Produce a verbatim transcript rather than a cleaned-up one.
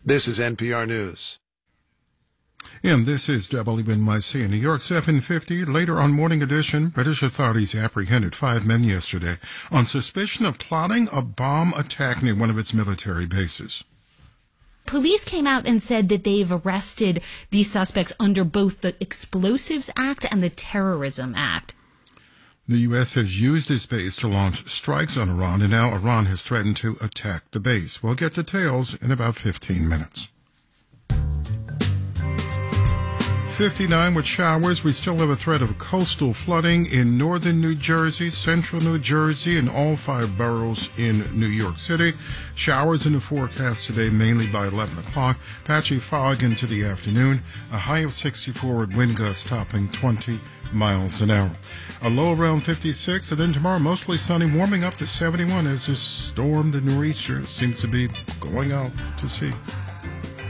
This is N P R News. And this is W N Y C in New York, seven fifty. Later on Morning Edition, British authorities apprehended five men yesterday on suspicion of plotting a bomb attack near one of its military bases. Police came out and said that they've arrested these suspects under both the Explosives Act and the Terrorism Act. The U S has used this base to launch strikes on Iran, and now Iran has threatened to attack the base. We'll get details in about fifteen minutes. fifty-nine with showers. We still have a threat of coastal flooding in northern New Jersey, central New Jersey, and all five boroughs in New York City. Showers in the forecast today, mainly by eleven o'clock. Patchy fog into the afternoon. A high of sixty-four with wind gusts topping twenty miles an hour. A low around fifty-six, and then tomorrow mostly sunny, warming up to seventy-one as this storm, the nor'easter, seems to be going out to sea.